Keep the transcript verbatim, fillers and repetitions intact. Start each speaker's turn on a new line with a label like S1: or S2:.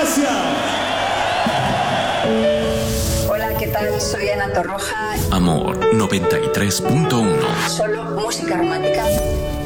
S1: Gracias.
S2: Hola, ¿qué tal? Soy Ana Torroja.
S3: Amor noventa y tres punto uno.
S2: Solo música romántica.